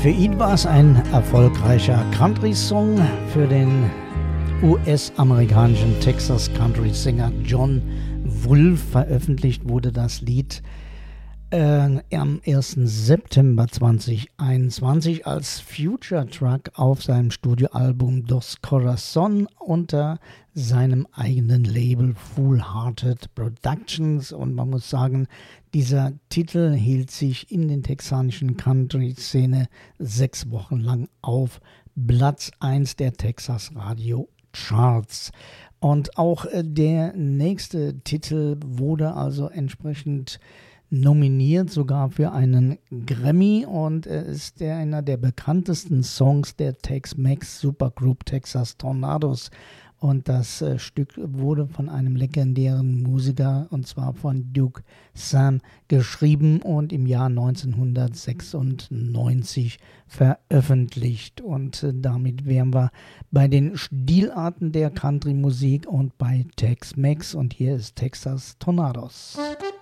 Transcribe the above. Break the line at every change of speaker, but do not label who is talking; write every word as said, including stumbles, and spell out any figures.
Für ihn war es ein erfolgreicher Country-Song, für den U S-amerikanischen Texas-Country-Sänger John Wolfe. Veröffentlicht wurde das Lied äh, am ersten September zweitausendeinundzwanzig als Future Truck auf seinem Studioalbum Dos Corazon unter seinem eigenen Label Full Hearted Productions. Und man muss sagen, dieser Titel hielt sich in den texanischen Country-Szene sechs Wochen lang auf Platz eins der Texas Radio Charts. Und auch äh, der nächste Titel wurde also entsprechend nominiert, sogar für einen Grammy, und er ist der, einer der bekanntesten Songs der Tex-Mex Supergroup Texas Tornadoes. Und das äh, Stück wurde von einem legendären Musiker, und zwar von Duke Sam, geschrieben und im Jahr neunzehnhundertsechsundneunzig veröffentlicht. Und äh, damit wären wir bei den Stilarten der Country-Musik und bei Tex-Mex. Und hier ist Texas Tornadoes.